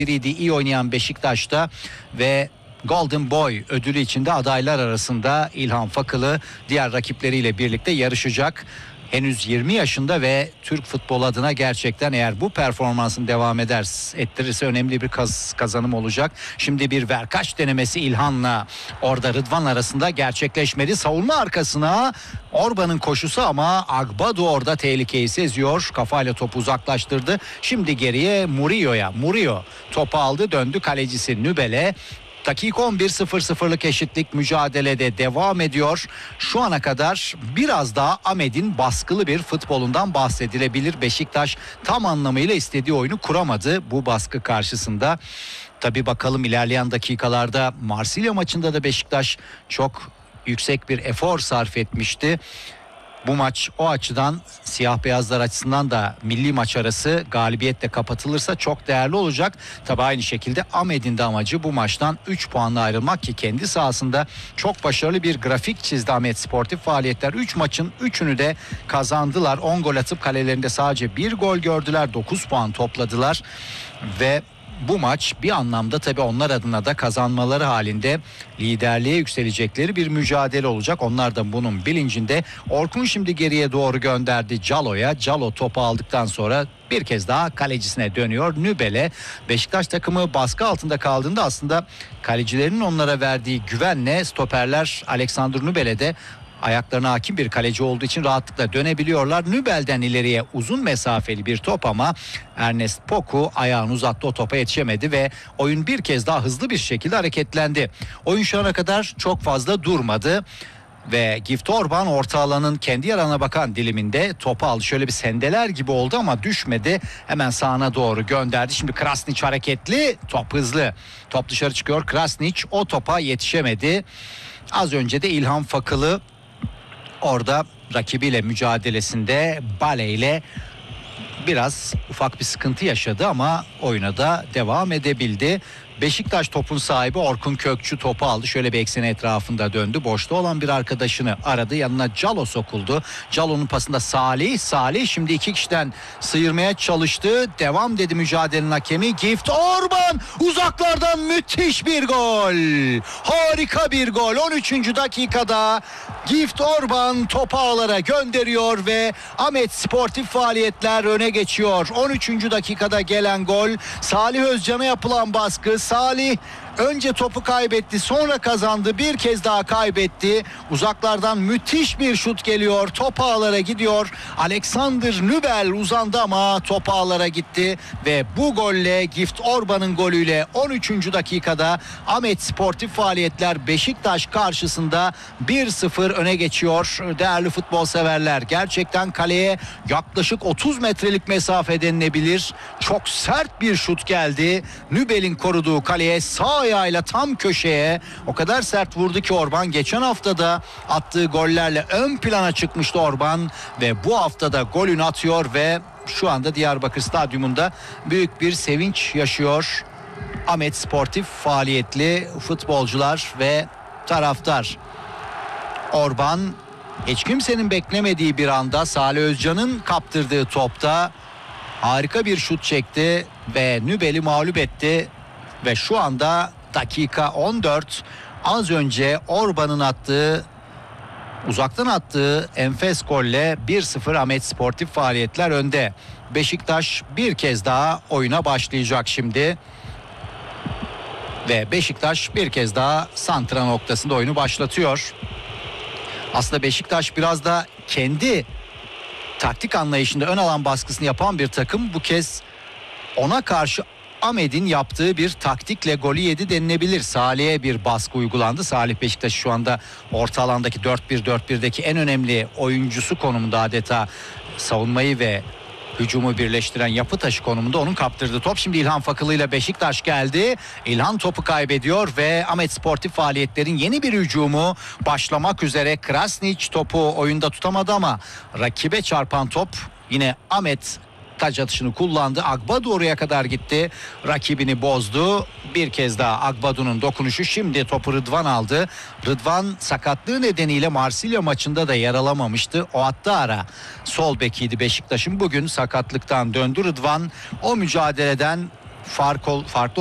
biriydi iyi oynayan Beşiktaş'ta ve Golden Boy ödülü içinde adaylar arasında İlhan Fakılı diğer rakipleriyle birlikte yarışacak. Henüz 20 yaşında ve Türk futbol adına gerçekten eğer bu performansını devam ettirirse önemli bir kazanım olacak. Şimdi bir verkaç denemesi İlhan'la orada Rıdvan arasında gerçekleşmedi. Savunma arkasına Orban'ın koşusu ama Agbadu orada tehlikeyi seziyor. Kafayla topu uzaklaştırdı. Şimdi geriye Murillo'ya. Murillo topu aldı, döndü kalecisi Nübel'e. Dakika 11 0-0'lık eşitlik mücadelede devam ediyor. Şu ana kadar biraz daha Ahmet'in baskılı bir futbolundan bahsedilebilir. Beşiktaş tam anlamıyla istediği oyunu kuramadı bu baskı karşısında. Tabii bakalım ilerleyen dakikalarda Marsilya maçında da Beşiktaş çok yüksek bir efor sarf etmişti. Bu maç o açıdan siyah beyazlar açısından da milli maç arası galibiyetle kapatılırsa çok değerli olacak. Tabii aynı şekilde Ahmet'in de amacı bu maçtan 3 puanla ayrılmak ki kendi sahasında çok başarılı bir grafik çizdi Ahmet Sportif Faaliyetler. 3 maçın 3'ünü de kazandılar. 10 gol atıp kalelerinde sadece 1 gol gördüler. 9 puan topladılar ve bu maç bir anlamda tabii onlar adına da kazanmaları halinde liderliğe yükselecekleri bir mücadele olacak. Onlar da bunun bilincinde. Orkun şimdi geriye doğru gönderdi Calo'ya. Calo topu aldıktan sonra bir kez daha kalecisine dönüyor Nübel'e. Beşiktaş takımı baskı altında kaldığında aslında kalecilerin onlara verdiği güvenle stoperler Alexander Nübel'e de ayaklarına hakim bir kaleci olduğu için rahatlıkla dönebiliyorlar. Nübel'den ileriye uzun mesafeli bir top ama Ernest Poku ayağını uzattı, o topa yetişemedi ve oyun bir kez daha hızlı bir şekilde hareketlendi. Oyun şu ana kadar çok fazla durmadı. Ve Gift Orban orta alanın kendi yarana bakan diliminde topu aldı. Şöyle bir sendeler gibi oldu ama düşmedi. Hemen sağına doğru gönderdi. Şimdi Krasnić hareketli, top hızlı. Top dışarı çıkıyor. Krasnić o topa yetişemedi. Az önce de İlhan Fakılı orada rakibiyle mücadelesinde Bale ile biraz ufak bir sıkıntı yaşadı ama oyuna da devam edebildi. Beşiktaş topun sahibi Orkun Kökçü topu aldı. Şöyle bir ekseni etrafında döndü. Boşta olan bir arkadaşını aradı. Yanına Calo sokuldu. Calo'nun pasında Salih şimdi iki kişiden sıyırmaya çalıştı. Devam dedi mücadelenin hakemi. Gift Orban uzaklardan müthiş bir gol. Harika bir gol. 13. dakikada Gift Orban topu ağlara gönderiyor ve Ahmet Sportif Faaliyetler öne geçiyor. 13. dakikada gelen gol. Salih Özcan'a yapılan baskı. Salih önce topu kaybetti, sonra kazandı, bir kez daha kaybetti. Uzaklardan müthiş bir şut geliyor. Top ağlara gidiyor. Alexander Nübel uzandı ama top ağlara gitti ve bu golle Gift Orban'ın golüyle 13. dakikada Ahmet Sportif Faaliyetler Beşiktaş karşısında 1-0 öne geçiyor. Değerli futbol severler, gerçekten kaleye yaklaşık 30 metrelik mesafe denilebilir. Çok sert bir şut geldi. Nübel'in koruduğu kaleye sağ ayağıyla tam köşeye o kadar sert vurdu ki Orban. Geçen haftada attığı gollerle ön plana çıkmıştı Orban ve bu haftada golünü atıyor ve şu anda Diyarbakır Stadyumunda büyük bir sevinç yaşıyor Ahmet Sportif Faaliyetli futbolcular ve taraftar. Orban hiç kimsenin beklemediği bir anda Salih Özcan'ın kaptırdığı topta harika bir şut çekti ve Nübel'i mağlup etti. Ve şu anda dakika 14, az önce Orban'ın uzaktan attığı enfes golle 1-0 Ahmet Sportif Faaliyetler önde. Beşiktaş bir kez daha oyuna başlayacak şimdi. Ve Beşiktaş bir kez daha santra noktasında oyunu başlatıyor. Aslında Beşiktaş biraz da kendi taktik anlayışında ön alan baskısını yapan bir takım. Bu kez ona karşı Ahmet'in yaptığı bir taktikle golü yedi denilebilir. Salih'e bir baskı uygulandı. Salih Beşiktaş şu anda orta alandaki 4-1-4-1'deki en önemli oyuncusu konumunda, adeta savunmayı ve hücumu birleştiren yapı taşı konumunda. Onun kaptırdığı top şimdi İlhan Fakılı ile Beşiktaş geldi. İlhan topu kaybediyor ve Ahmet Sportif Faaliyetlerin yeni bir hücumu başlamak üzere. Krasnić topu oyunda tutamadı ama rakibe çarpan top yine Ahmet taç atışını kullandı. Agbadu oraya kadar gitti. Rakibini bozdu. Bir kez daha Agbadu'nun dokunuşu. Şimdi topu Rıdvan aldı. Rıdvan sakatlığı nedeniyle Marsilya maçında da yer alamamıştı. O hatta ara sol bekiydi Beşiktaş'ın. Bugün sakatlıktan döndü Rıdvan. O mücadeleden farklı